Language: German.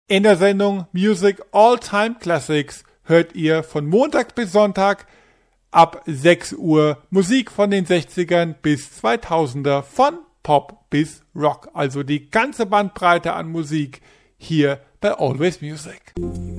In der Sendung Music All Time Classics hört ihr von Montag bis Sonntag ab 6 Uhr Musik von den 60ern bis 2000er, von Pop bis Rock. Also die ganze Bandbreite an Musik hier bei Always Music.